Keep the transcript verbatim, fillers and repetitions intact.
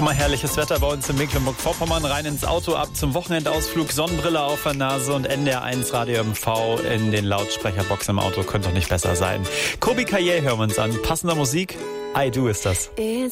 Guck mal, herrliches Wetter bei uns in Mecklenburg-Vorpommern. Rein ins Auto, ab zum Wochenendausflug, Sonnenbrille auf der Nase und N D R eins Radio M V in den Lautsprecherbox im Auto. Könnte doch nicht besser sein. Kobi Kaye hören wir uns an. Passender Musik, I Do ist das. It's